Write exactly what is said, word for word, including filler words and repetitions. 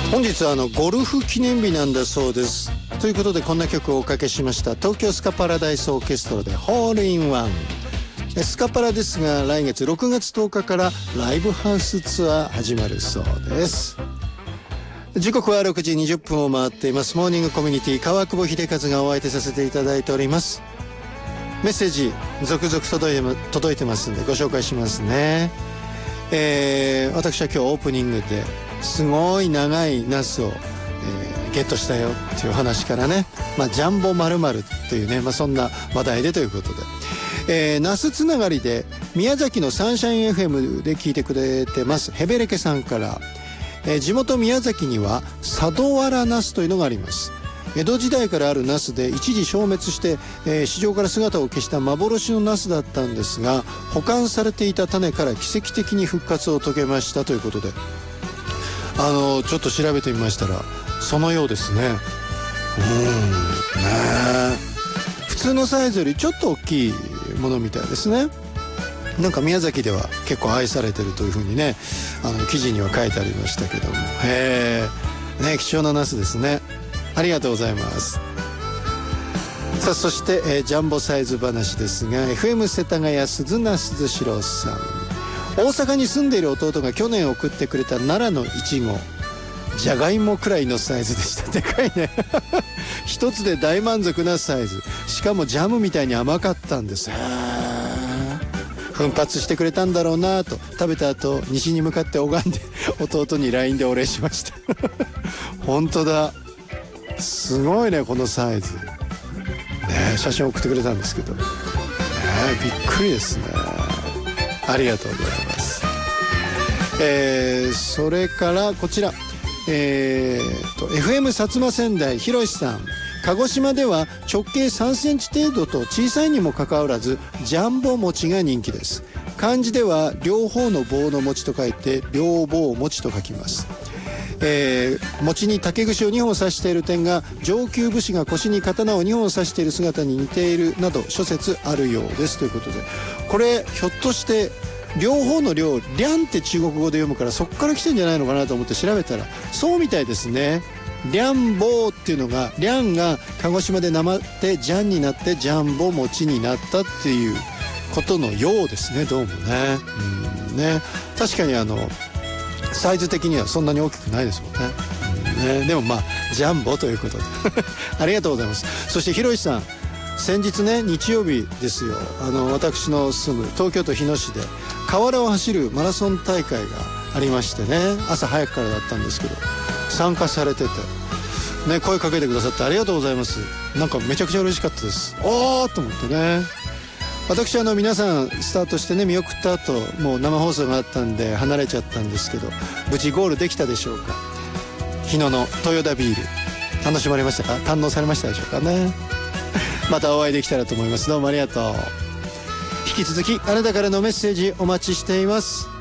本日はあのゴルフ記念日なんだそうです。ということでこんな曲をおかけしました。東京スカパラダイスオーケストラでホールインワン。スカパラですが来月ろくがつとおかからライブハウスツアー始まるそうです。時刻はろくじにじゅっぷんを回っています。モーニングコミュニティ川久保秀和がお相手させていただいております。メッセージ続々届いて、届いてますんでご紹介しますね。えー、私は今日オープニングですごい長いナスを、えー、ゲットしたよっていう話からね、まあ、ジャンボ〇〇というね、まあ、そんな話題でということで、えー、ナスつながりで宮崎のサンシャイン エフエム で聞いてくれてますヘベレケさんから、えー、地元宮崎には佐渡わらナスというのがあります。江戸時代からあるナスで一時消滅して、えー、市場から姿を消した幻のナスだったんですが、保管されていた種から奇跡的に復活を遂げましたということで、あのちょっと調べてみましたらそのようですね。うんね普通のサイズよりちょっと大きいものみたいですね。なんか宮崎では結構愛されてるというふうにね、あの記事には書いてありましたけども、へえ、ね、貴重なナスですね。ありがとうございます。さあそして、えー、ジャンボサイズ話ですが エフエム 世田谷鈴名鈴代さん、大阪に住んでいる弟が去年送ってくれた奈良のいちご、じゃがいもくらいのサイズでした。でかいね一つで大満足なサイズ、しかもジャムみたいに甘かったんです。奮発してくれたんだろうなと、食べた後西に向かって拝んで弟に ライン でお礼しました本当だ、すごいねこのサイズね。写真送ってくれたんですけどね、びっくりですね。ありがとうございます。えー、それからこちら、えー、と エフエム 薩摩仙台ひろしさん、鹿児島では直径さんセンチ程度と小さいにもかかわらずジャンボ餅が人気です。漢字では両方の棒の餅と書いて両棒餅と書きます。えー、餅に竹串をにほん刺している点が上級武士が腰に刀をにほん刺している姿に似ているなど諸説あるようですということで、これひょっとして両方の両、リャンって中国語で読むからそこから来てんじゃないのかなと思って調べたらそうみたいですね。リャンボーっていうのが、リャンが鹿児島でなまってジャンになってジャンボ餅になったっていうことのようですね、どうもね。うんね、確かにあのサイズ的にはそんなに大きくないですもんね。うんね、でもまあジャンボということでありがとうございます。そしてひろしさん、先日ね日曜日ですよ、あの私の住む東京都日野市で河原を走るマラソン大会がありましてね、朝早くからだったんですけど参加されてて、ね、声かけてくださってありがとうございます。なんかめちゃくちゃ嬉しかったです。おーっと思ってね。私あの皆さんスタートしてね見送った後もう生放送があったんで離れちゃったんですけど、無事ゴールできたでしょうか。日野の豊田ビール楽しまれましたか、堪能されましたでしょうかねまたお会いできたらと思います。どうもありがとう。引き続きあなたからのメッセージお待ちしています。